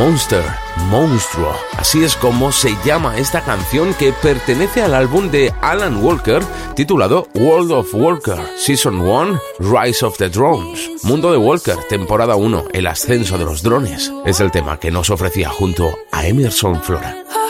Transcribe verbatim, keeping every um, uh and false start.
Monster, Monstruo. Así es como se llama esta canción que pertenece al álbum de Alan Walker titulado World of Walker, Season uno, Rise of the Drones. Mundo de Walker, temporada uno, el ascenso de los drones. Es el tema que nos ofrecía junto a Emerson Flora.